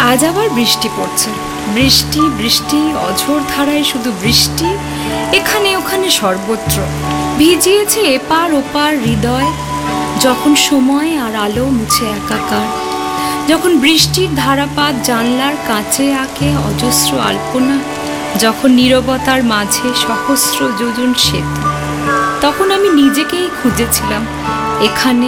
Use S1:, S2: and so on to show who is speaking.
S1: আজ আবার বৃষ্টি পড়ছে। বৃষ্টি বৃষ্টি, অঝোর ধারায় শুধু বৃষ্টি, এখানে ওখানে সর্বত্র ভিজিয়েছে এপার ওপার হৃদয়। যখন সময় আর আলো মুছে একাকার, যখন বৃষ্টির ধারাপাত জানলার কাঁচে আঁকে অজস্র আলপনা, যখন নীরবতার মাঝে সহস্র যোজন সেতু, তখন আমি নিজেকেই খুঁজেছিলাম এখানে